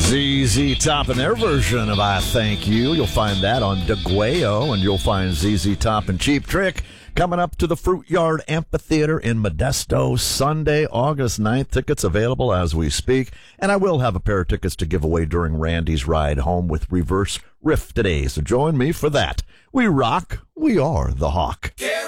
ZZ Top and their version of I Thank You. You'll find that on DeGuayo, and you'll find ZZ Top and Cheap Trick coming up to the Fruit Yard Amphitheater in Modesto Sunday, August 9th. Tickets available as we speak, and I will have a pair of tickets to give away during Randy's ride home with Reverse Riff today, so join me for that. We rock. We are the Hawk.